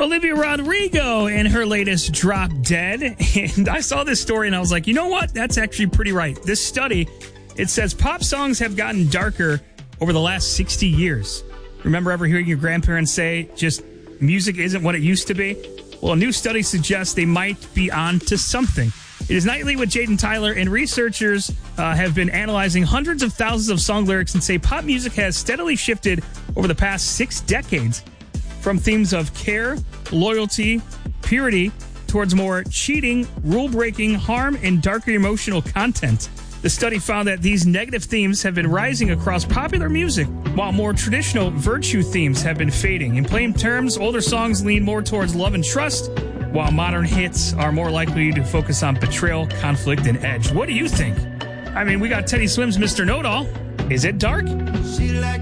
Olivia Rodrigo and her latest Drop Dead. And I saw this story and I was like, you know what? That's actually pretty right. This study, it says pop songs have gotten darker over the last 60 years. Remember ever hearing your grandparents say just music isn't what it used to be? Well, a new study suggests they might be on to something. It is Nightly with Jade and Tyler, and researchers have been analyzing hundreds of thousands of song lyrics and say pop music has steadily shifted over the past 6 decades from themes of care, loyalty, purity, towards more cheating, rule-breaking, harm, and darker emotional content. The study found that these negative themes have been rising across popular music, while more traditional virtue themes have been fading. In plain terms, older songs lean more towards love and trust, while modern hits are more likely to focus on betrayal, conflict, and edge. What do you think? I mean, we got Teddy Swims' Mr. Know-It-All. Is it dark?